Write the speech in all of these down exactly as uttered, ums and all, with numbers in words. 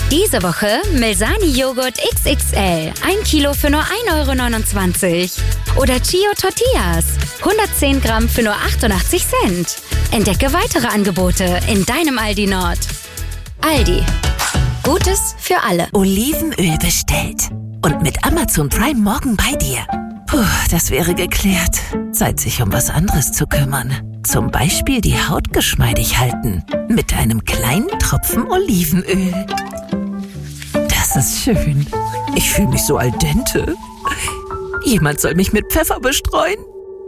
Diese Woche Melsani-Joghurt X X L. Ein Kilo für nur ein Euro neunundzwanzig. Oder Chio Tortillas. hundertzehn Gramm für nur achtundachtzig Cent. Entdecke weitere Angebote in deinem Aldi Nord. Aldi. Gutes für alle. Olivenöl bestellt. Und mit Amazon Prime morgen bei dir. Puh, das wäre geklärt. Zeit, sich um was anderes zu kümmern. Zum Beispiel die Haut geschmeidig halten. Mit einem kleinen Tropfen Olivenöl. Das ist schön. Ich fühle mich so al dente. Jemand soll mich mit Pfeffer bestreuen.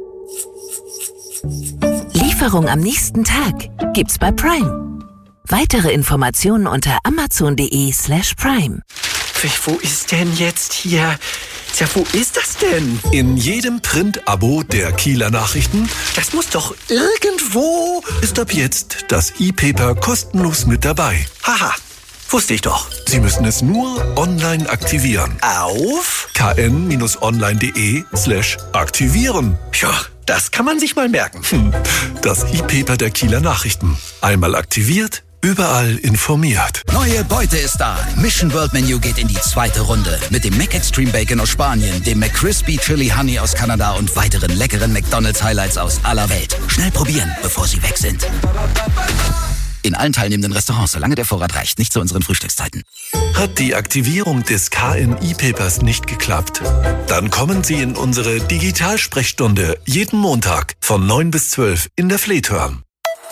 Lieferung am nächsten Tag gibt's bei Prime. Weitere Informationen unter amazon.de slash prime. Wo ist denn jetzt hier? Ja, wo ist das denn? In jedem Print-Abo der Kieler Nachrichten. Das muss doch irgendwo... Ist ab jetzt das E-Paper kostenlos mit dabei. Haha, wusste ich doch. Sie müssen es nur online aktivieren. Auf? kn-online.de slash aktivieren. Ja, das kann man sich mal merken. Hm, das E-Paper der Kieler Nachrichten. Einmal aktiviert, überall informiert. Neue Beute ist da. Mission World Menu geht in die zweite Runde. Mit dem Mac Extreme Bacon aus Spanien, dem McCrispy Chili Honey aus Kanada und weiteren leckeren McDonald's Highlights aus aller Welt. Schnell probieren, bevor sie weg sind. In allen teilnehmenden Restaurants, solange der Vorrat reicht. Nicht zu unseren Frühstückszeiten. Hat die Aktivierung des K N E-Papers nicht geklappt? Dann kommen Sie in unsere Digitalsprechstunde jeden Montag von neun bis zwölf in der Fleethörn.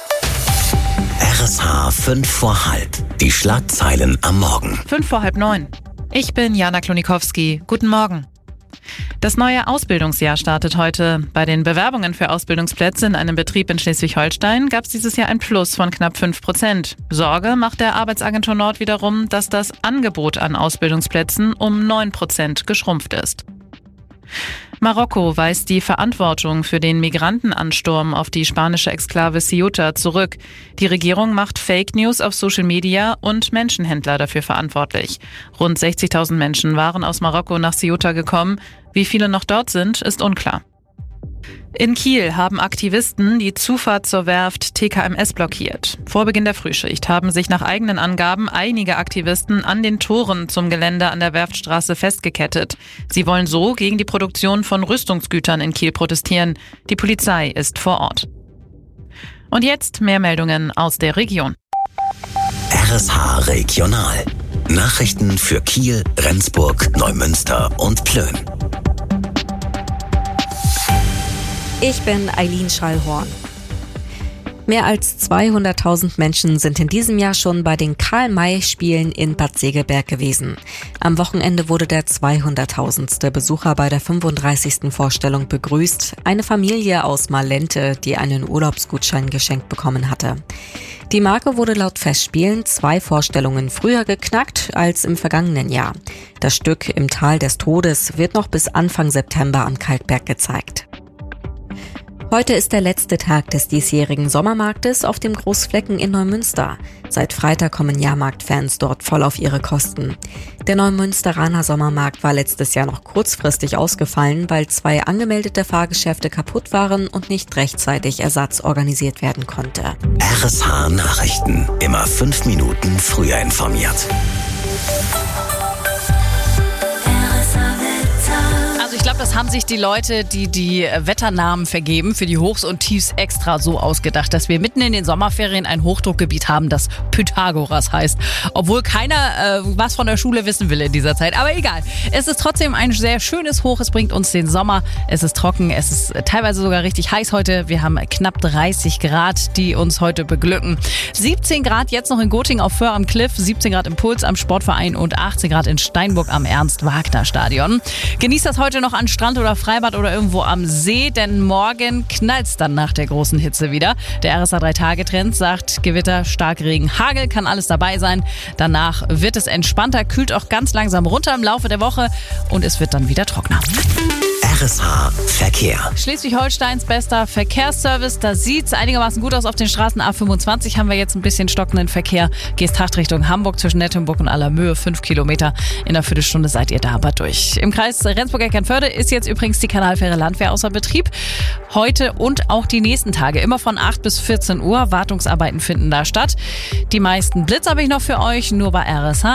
R S H fünf vor halb. Die Schlagzeilen am Morgen. Fünf vor halb neun. Ich bin Jana Klonikowski. Guten Morgen. Das neue Ausbildungsjahr startet heute. Bei den Bewerbungen für Ausbildungsplätze in einem Betrieb in Schleswig-Holstein gab es dieses Jahr ein Plus von knapp fünf Prozent. Sorge macht der Arbeitsagentur Nord wiederum, dass das Angebot an Ausbildungsplätzen um neun Prozent geschrumpft ist. Marokko weist die Verantwortung für den Migrantenansturm auf die spanische Exklave Ceuta zurück. Die Regierung macht Fake News auf Social Media und Menschenhändler dafür verantwortlich. Rund sechzigtausend Menschen waren aus Marokko nach Ceuta gekommen. Wie viele noch dort sind, ist unklar. In Kiel haben Aktivisten die Zufahrt zur Werft T K M S blockiert. Vor Beginn der Frühschicht haben sich nach eigenen Angaben einige Aktivisten an den Toren zum Gelände an der Werftstraße festgekettet. Sie wollen so gegen die Produktion von Rüstungsgütern in Kiel protestieren. Die Polizei ist vor Ort. Und jetzt mehr Meldungen aus der Region. R S H Regional. Nachrichten für Kiel, Rendsburg, Neumünster und Plön. Ich bin Eileen Schallhorn. Mehr als zweihunderttausend Menschen sind in diesem Jahr schon bei den Karl-May-Spielen in Bad Segeberg gewesen. Am Wochenende wurde der zweihunderttausendste Besucher bei der fünfunddreißigsten Vorstellung begrüßt. Eine Familie aus Malente, die einen Urlaubsgutschein geschenkt bekommen hatte. Die Marke wurde laut Festspielen zwei Vorstellungen früher geknackt als im vergangenen Jahr. Das Stück Im Tal des Todes wird noch bis Anfang September am Kaltberg gezeigt. Heute ist der letzte Tag des diesjährigen Sommermarktes auf dem Großflecken in Neumünster. Seit Freitag kommen Jahrmarktfans dort voll auf ihre Kosten. Der Neumünsteraner Sommermarkt war letztes Jahr noch kurzfristig ausgefallen, weil zwei angemeldete Fahrgeschäfte kaputt waren und nicht rechtzeitig Ersatz organisiert werden konnte. R S H Nachrichten. Immer fünf Minuten früher informiert. Ich glaube, das haben sich die Leute, die die Wetternamen vergeben für die Hochs und Tiefs extra so ausgedacht, dass wir mitten in den Sommerferien ein Hochdruckgebiet haben, das Pythagoras heißt. Obwohl keiner äh, was von der Schule wissen will in dieser Zeit. Aber egal. Es ist trotzdem ein sehr schönes Hoch. Es bringt uns den Sommer. Es ist trocken. Es ist teilweise sogar richtig heiß heute. Wir haben knapp dreißig Grad, die uns heute beglücken. siebzehn Grad jetzt noch in Gotting auf Föhr am Cliff, siebzehn Grad im Puls am Sportverein und achtzehn Grad in Steinburg am Ernst-Wagner-Stadion. Genießt das heute noch an Strand oder Freibad oder irgendwo am See, denn morgen knallt's dann nach der großen Hitze wieder. Der R S A drei Tage Trend sagt Gewitter, Starkregen, Hagel, kann alles dabei sein. Danach wird es entspannter, kühlt auch ganz langsam runter im Laufe der Woche und es wird dann wieder trockener. R S H Verkehr. Schleswig-Holsteins bester Verkehrsservice. Da sieht's einigermaßen gut aus auf den Straßen. A fünfundzwanzig haben wir jetzt ein bisschen stockenden Verkehr. Geesthacht Richtung Hamburg zwischen Nettenburg und Allermöhe. Fünf Kilometer. In einer Viertelstunde seid ihr da aber durch. Im Kreis Rendsburg-Eckernförde ist jetzt übrigens die Kanalfähre Landwehr außer Betrieb. Heute und auch die nächsten Tage. Immer von acht bis vierzehn Uhr. Wartungsarbeiten finden da statt. Die meisten Blitz habe ich noch für euch. Nur bei R S H.